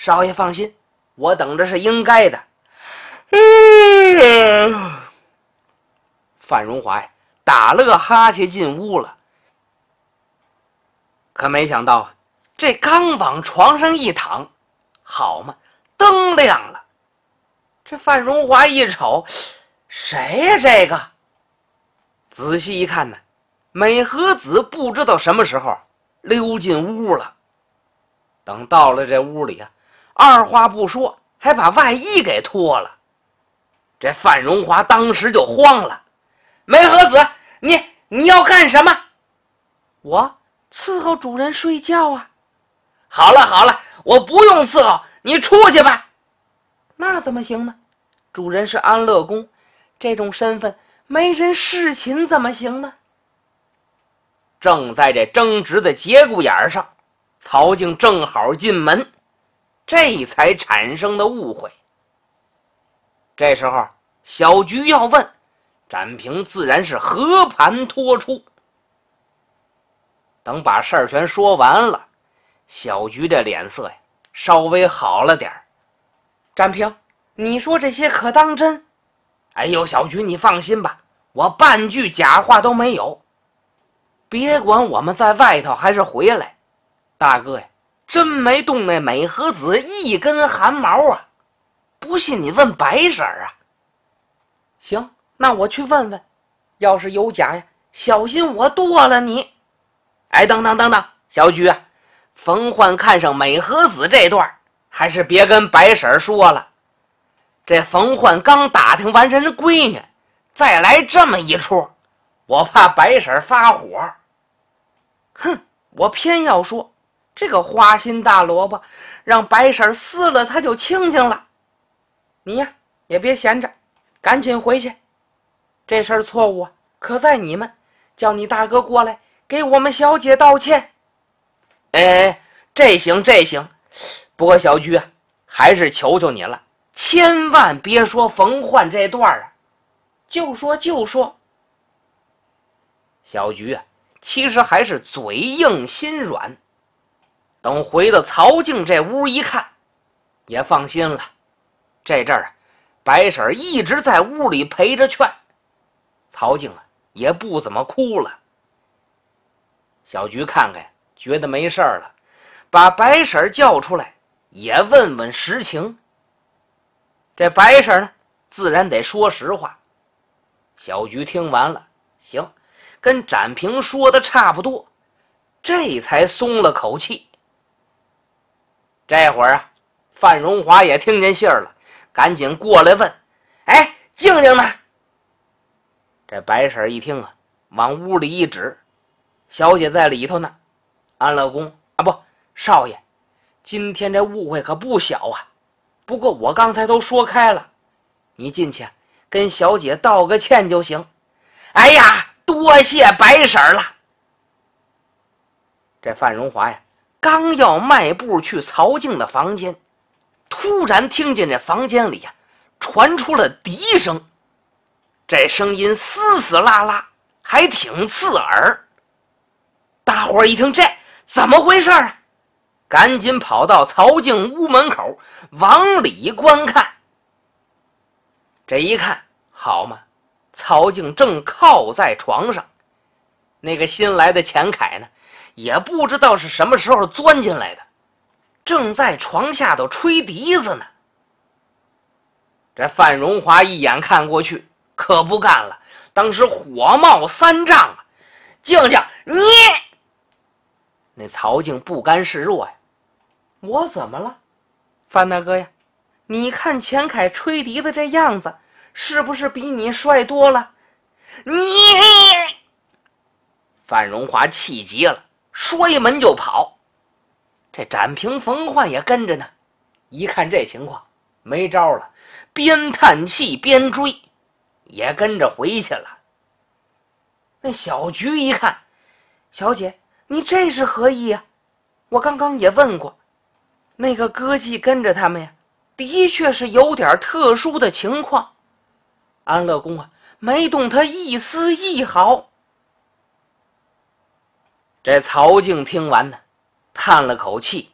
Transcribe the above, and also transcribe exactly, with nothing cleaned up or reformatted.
少爷放心，我等着是应该的。范荣华呀，打了个哈欠进屋了。可没想到啊，这刚往床上一躺，好嘛，灯亮了。这范荣华一瞅，谁呀这个？仔细一看呢，美和子不知道什么时候溜进屋了。等到了这屋里啊，二话不说，还把外衣给脱了。这范荣华当时就慌了：“美和子，你你要干什么？”“我伺候主人睡觉啊。”“好了好了，我不用伺候，你出去吧。”“那怎么行呢？主人是安乐公，这种身份没人侍寝怎么行呢？”正在这争执的节骨眼上，曹静正好进门，这才产生的误会。这时候小菊要问，展平自然是和盘托出。等把事儿全说完了，小菊这脸色呀稍微好了点儿。“展平，你说这些可当真？”“哎呦，小菊你放心吧，我半句假话都没有。别管我们在外头还是回来，大哥呀，真没动那美和子一根汗毛啊！不信你问白婶儿啊。”“行，那我去问问，要是有假呀，小心我剁了你。”“哎，等等等等，小菊啊，冯焕看上美和子这段，还是别跟白婶儿说了。这冯焕刚打听完人闺女，再来这么一出，我怕白婶儿发火。”“哼，我偏要说，这个花心大萝卜，让白婶儿撕了他就清静了。你呀，也别闲着，赶紧回去。这事儿错误啊，可在你们，叫你大哥过来给我们小姐道歉。”“哎，这行这行，不过小菊啊，还是求求你了，千万别说冯焕这段啊。”“就说就说。”小菊啊，其实还是嘴硬心软。等回到曹静这屋一看，也放心了。这阵儿啊，白婶一直在屋里陪着劝，曹静啊也不怎么哭了。小菊看看，觉得没事了，把白婶叫出来，也问问实情。这白婶呢，自然得说实话。小菊听完了，行，跟展平说的差不多，这才松了口气。这会儿啊，范荣华也听见信儿了，赶紧过来问：“哎，静静呢？”这白婶一听啊，往屋里一指：“小姐在里头呢。安乐公啊，不，少爷，今天这误会可不小啊。不过我刚才都说开了，你进去跟小姐道个歉就行。”“哎呀，多谢白婶了。”这范荣华呀，刚要迈步去曹静的房间，突然听见这房间里呀传出了笛声，这声音嘶嘶啦啦，还挺刺耳。大伙儿一听，这怎么回事啊？赶紧跑到曹静屋门口往里观看。这一看，好嘛，曹静正靠在床上，那个新来的钱凯呢，也不知道是什么时候钻进来的，正在床下头吹笛子呢。这范荣华一眼看过去，可不干了，当时火冒三丈啊！“静静，你……”那曹静不甘示弱呀：“我怎么了？范大哥呀，你看钱凯吹笛子这样子，是不是比你帅多了？”“你……”范荣华气急了，摔门就跑。这展平、冯焕也跟着呢，一看这情况，没招了，边叹气边追，也跟着回去了。那小菊一看：“小姐，你这是何意呀？我刚刚也问过，那个歌妓跟着他们呀，的确是有点特殊的情况。安乐公啊，没动他一丝一毫。”这曹静听完呢，叹了口气：“